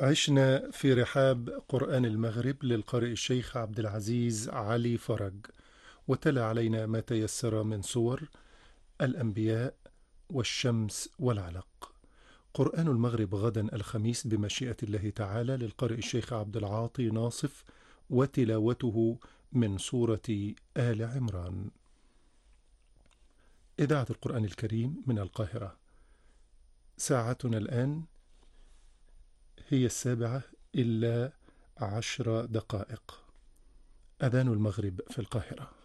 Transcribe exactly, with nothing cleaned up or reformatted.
عشنا في رحاب قرآن المغرب للقارئ الشيخ عبد العزيز علي فرج، وتلا علينا ما تيسر من سور الأنبياء والشمس والعلق. قرآن المغرب غدا الخميس بمشيئة الله تعالى للقارئ الشيخ عبد العاطي ناصف، وتلاوته من سورة آل عمران. إذاعة القرآن الكريم من القاهرة. ساعتنا الآن هي السابعة إلا عشر دقائق، أذان المغرب في القاهرة.